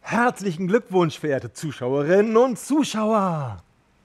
Herzlichen Glückwunsch, verehrte Zuschauerinnen und Zuschauer.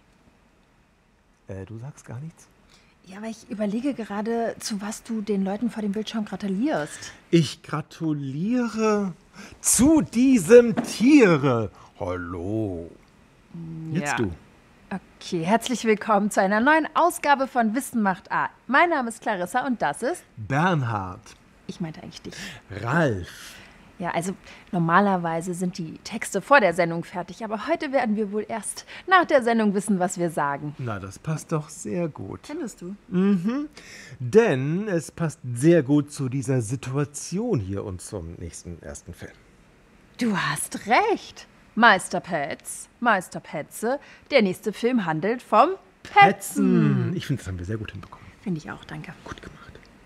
Du sagst gar nichts? Ja, aber ich überlege gerade, zu was du den Leuten vor dem Bildschirm gratulierst. Ich gratuliere zu diesem Tiere. Hallo. Jetzt ja. du. Okay, herzlich willkommen zu einer neuen Ausgabe von Wissen macht A. Mein Name ist Clarissa und das ist... Bernhard. Ich meinte eigentlich dich. Ralf. Ja, also normalerweise sind die Texte vor der Sendung fertig, aber heute werden wir wohl erst nach der Sendung wissen, was wir sagen. Na, das passt doch sehr gut. Findest du? Denn es passt sehr gut zu dieser Situation hier und zum nächsten ersten Film. Du hast recht. Meister Petze. Der nächste Film handelt vom Petzen. Ich finde, das haben wir sehr gut hinbekommen. Finde ich auch, danke. Gut gemacht.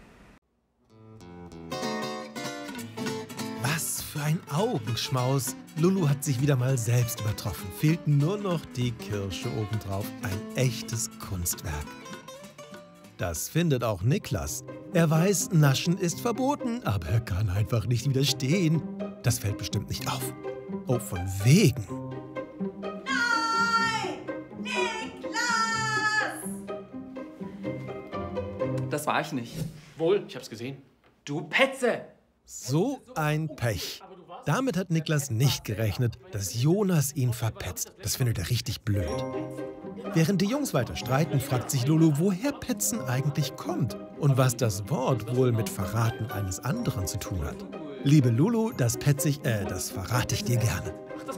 Was für ein Augenschmaus. Lulu hat sich wieder mal selbst übertroffen. Fehlt nur noch die Kirsche obendrauf. Ein echtes Kunstwerk. Das findet auch Niklas. Er weiß, Naschen ist verboten, aber er kann einfach nicht widerstehen. Das fällt bestimmt nicht auf. Oh, von wegen. Nein! Niklas! Das war ich nicht. Wohl, ich hab's gesehen. Du Petze! So ein Pech. Damit hat Niklas nicht gerechnet, dass Jonas ihn verpetzt. Das findet er richtig blöd. Während die Jungs weiter streiten, fragt sich Lulu, woher Petzen eigentlich kommt und was das Wort wohl mit Verraten eines anderen zu tun hat. Liebe Lulu, das verrate ich dir gerne.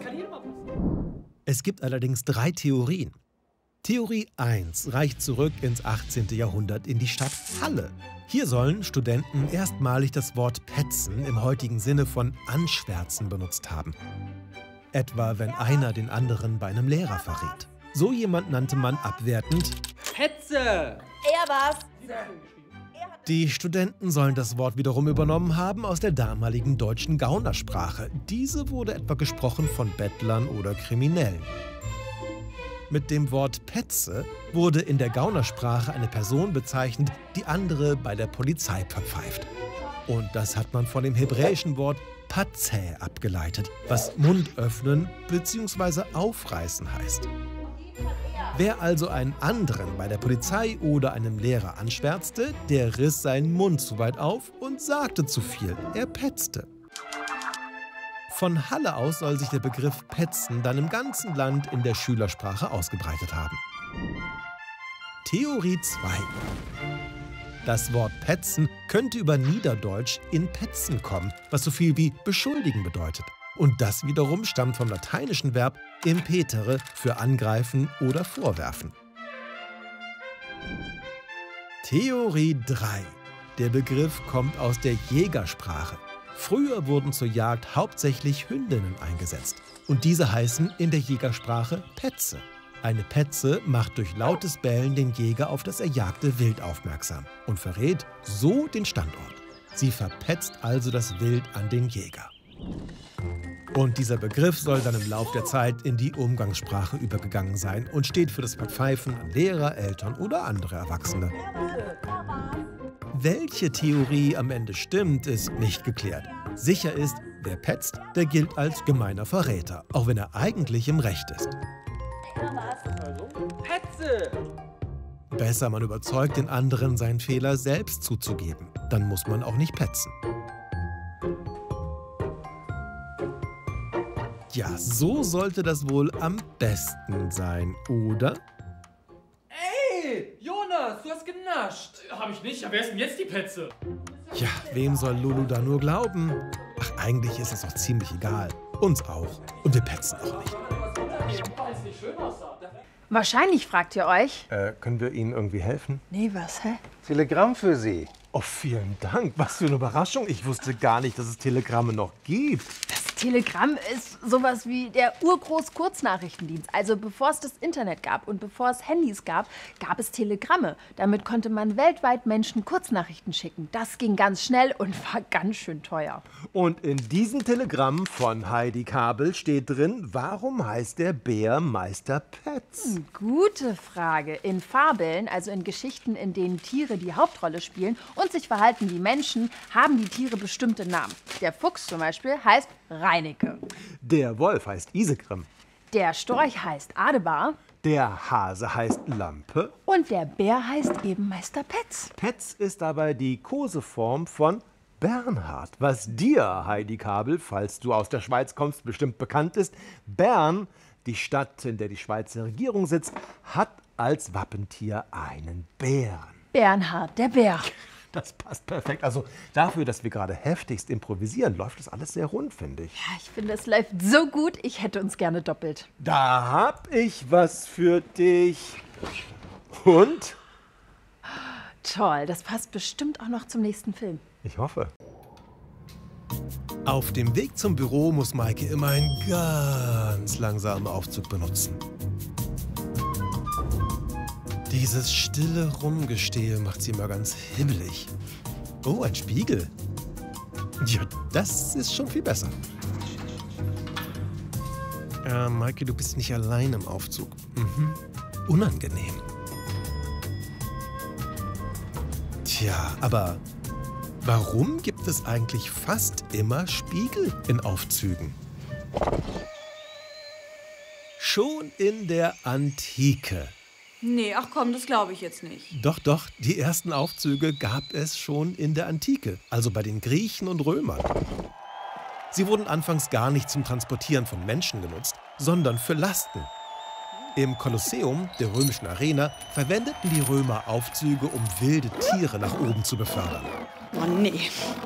Es gibt allerdings 3 Theorien. Theorie 1 reicht zurück ins 18. Jahrhundert in die Stadt Halle. Hier sollen Studenten erstmalig das Wort petzen im heutigen Sinne von anschwärzen benutzt haben. Etwa, wenn einer den anderen bei einem Lehrer verrät. So jemand nannte man abwertend Petze! Er war's. Die Studenten sollen das Wort wiederum übernommen haben aus der damaligen deutschen Gaunersprache. Diese wurde etwa gesprochen von Bettlern oder Kriminellen. Mit dem Wort Petze wurde in der Gaunersprache eine Person bezeichnet, die andere bei der Polizei verpfeift. Und das hat man von dem hebräischen Wort Patzä abgeleitet, was Mund öffnen bzw. aufreißen heißt. Wer also einen anderen bei der Polizei oder einem Lehrer anschwärzte, der riss seinen Mund zu weit auf und sagte zu viel. Er petzte. Von Halle aus soll sich der Begriff Petzen dann im ganzen Land in der Schülersprache ausgebreitet haben. Theorie 2. Das Wort petzen könnte über Niederdeutsch in petzen kommen, was so viel wie beschuldigen bedeutet. Und das wiederum stammt vom lateinischen Verb impetere für angreifen oder vorwerfen. Theorie 3. Der Begriff kommt aus der Jägersprache. Früher wurden zur Jagd hauptsächlich Hündinnen eingesetzt. Und diese heißen in der Jägersprache Petze. Eine Petze macht durch lautes Bellen den Jäger auf das erjagte Wild aufmerksam und verrät so den Standort. Sie verpetzt also das Wild an den Jäger. Und dieser Begriff soll dann im Lauf der Zeit in die Umgangssprache übergegangen sein und steht für das Verpfeifen an Lehrer, Eltern oder andere Erwachsene. Welche Theorie am Ende stimmt, ist nicht geklärt. Sicher ist, wer petzt, der gilt als gemeiner Verräter, auch wenn er eigentlich im Recht ist. Petze! Besser, man überzeugt den anderen, seinen Fehler selbst zuzugeben. Dann muss man auch nicht petzen. Ja, so sollte das wohl am besten sein, oder? Ey, Jonas, du hast genascht. Hab ich nicht. Ja, wer ist denn jetzt die Petze? Ja, wem soll Lulu da nur glauben? Ach, eigentlich ist es doch ziemlich egal. Uns auch. Und wir petzen auch nicht. Wahrscheinlich fragt ihr euch. Können wir Ihnen irgendwie helfen? Nee, was, hä? Telegramm für Sie. Oh, vielen Dank. Was für eine Überraschung. Ich wusste gar nicht, dass es Telegramme noch gibt. Das Telegramm ist sowas wie der Urgroß-Kurznachrichtendienst. Also bevor es das Internet gab und bevor es Handys gab, gab es Telegramme. Damit konnte man weltweit Menschen Kurznachrichten schicken. Das ging ganz schnell und war ganz schön teuer. Und in diesem Telegramm von Heidi Kabel steht drin, warum heißt der Bär Meister Petz? Gute Frage. In Fabeln, also in Geschichten, in denen Tiere die Hauptrolle spielen und sich verhalten wie Menschen, haben die Tiere bestimmte Namen. Der Fuchs zum Beispiel heißt Ralf. Reinecke. Der Wolf heißt Isegrim. Der Storch heißt Adebar. Der Hase heißt Lampe. Und der Bär heißt eben Meister Petz. Petz ist dabei die Koseform von Bernhard, was dir, Heidi Kabel, falls du aus der Schweiz kommst, bestimmt bekannt ist. Bern, die Stadt, in der die Schweizer Regierung sitzt, hat als Wappentier einen Bären. Bernhard, der Bär. Das passt perfekt. Also dafür, dass wir gerade heftigst improvisieren, läuft das alles sehr rund, finde ich. Ja, ich finde, es läuft so gut, ich hätte uns gerne doppelt. Da hab ich was für dich. Und? Toll, das passt bestimmt auch noch zum nächsten Film. Ich hoffe. Auf dem Weg zum Büro muss Maike immer einen ganz langsamen Aufzug benutzen. Dieses stille Rumgestehe macht sie immer ganz hibbelig. Oh, ein Spiegel. Ja, das ist schon viel besser. Maike, du bist nicht allein im Aufzug. Mhm. Unangenehm. Tja, aber warum gibt es eigentlich fast immer Spiegel in Aufzügen? Schon in der Antike. Nee, ach komm, das glaube ich jetzt nicht. Doch, die ersten Aufzüge gab es schon in der Antike, also bei den Griechen und Römern. Sie wurden anfangs gar nicht zum Transportieren von Menschen genutzt, sondern für Lasten. Im Kolosseum, der römischen Arena, verwendeten die Römer Aufzüge, um wilde Tiere nach oben zu befördern. Oh nee.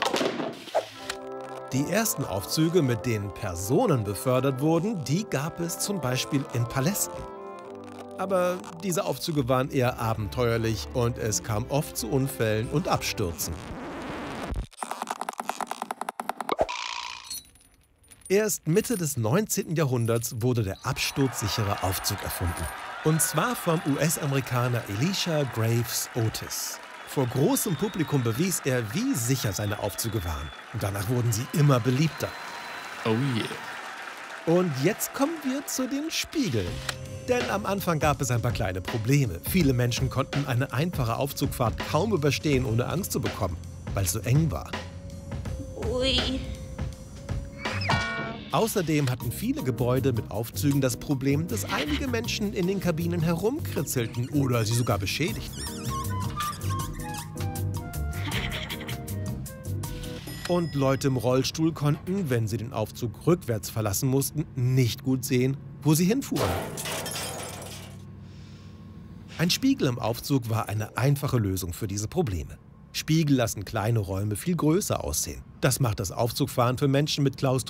Die ersten Aufzüge, mit denen Personen befördert wurden, die gab es zum Beispiel in Palästen. Aber diese Aufzüge waren eher abenteuerlich und es kam oft zu Unfällen und Abstürzen. Erst Mitte des 19. Jahrhunderts wurde der absturzsichere Aufzug erfunden. Und zwar vom US-Amerikaner Elisha Graves Otis. Vor großem Publikum bewies er, wie sicher seine Aufzüge waren. Und danach wurden sie immer beliebter. Oh yeah. Und jetzt kommen wir zu den Spiegeln. Denn am Anfang gab es ein paar kleine Probleme. Viele Menschen konnten eine einfache Aufzugfahrt kaum überstehen, ohne Angst zu bekommen, weil es so eng war. Ui. Außerdem hatten viele Gebäude mit Aufzügen das Problem, dass einige Menschen in den Kabinen herumkritzelten oder sie sogar beschädigten. Und Leute im Rollstuhl konnten, wenn sie den Aufzug rückwärts verlassen mussten, nicht gut sehen, wo sie hinfuhren. Ein Spiegel im Aufzug war eine einfache Lösung für diese Probleme. Spiegel lassen kleine Räume viel größer aussehen. Das macht das Aufzugfahren für Menschen mit Klaustrophobie